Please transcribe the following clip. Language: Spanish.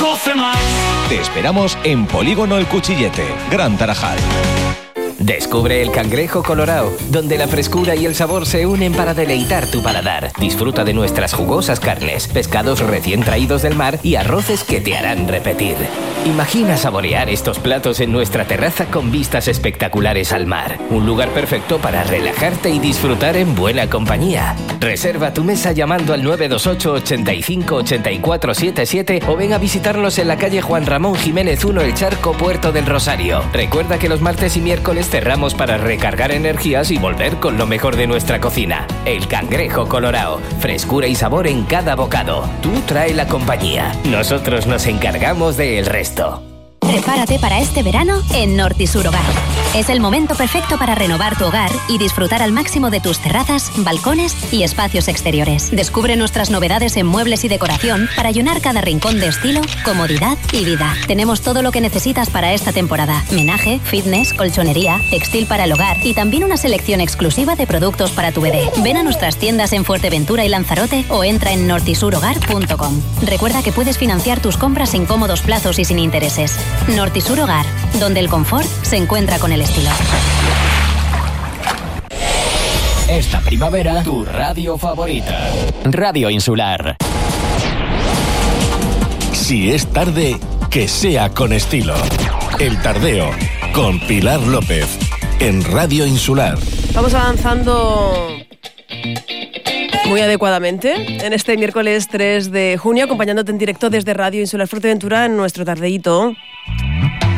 Cofe más. Te esperamos en Polígono El Cuchillete, Gran Tarajal. Descubre el Cangrejo Colorao, donde la frescura y el sabor se unen para deleitar tu paladar. Disfruta de nuestras jugosas carnes, pescados recién traídos del mar y arroces que te harán repetir. Imagina saborear estos platos en nuestra terraza con vistas espectaculares al mar. Un lugar perfecto para relajarte y disfrutar en buena compañía. Reserva tu mesa llamando al 928 85 84 77 o ven a visitarnos en la calle Juan Ramón Jiménez 1 El Charco, Puerto del Rosario. Recuerda que los martes y miércoles cerramos para recargar energías y volver con lo mejor de nuestra cocina. El Cangrejo Colorao, frescura y sabor en cada bocado. Tú trae la compañía, nosotros nos encargamos del resto. Prepárate para este verano en Nortisur Hogar. Es el momento perfecto para renovar tu hogar y disfrutar al máximo de tus terrazas, balcones y espacios exteriores. Descubre nuestras novedades en muebles y decoración para llenar cada rincón de estilo, comodidad y vida. Tenemos todo lo que necesitas para esta temporada: menaje, fitness, colchonería, textil para el hogar y también una selección exclusiva de productos para tu bebé. Ven a nuestras tiendas en Fuerteventura y Lanzarote o entra en nortisurhogar.com. Recuerda que puedes financiar tus compras en cómodos plazos y sin intereses. Nortisur Hogar, donde el confort se encuentra con el estilo. Esta primavera, tu radio favorita. Radio Insular. Si es tarde, que sea con estilo. El Tardeo, con Pilar López, en Radio Insular. Vamos avanzando muy adecuadamente en este miércoles 3 de junio, acompañándote en directo desde Radio Insular Fuerteventura en nuestro tardeíto.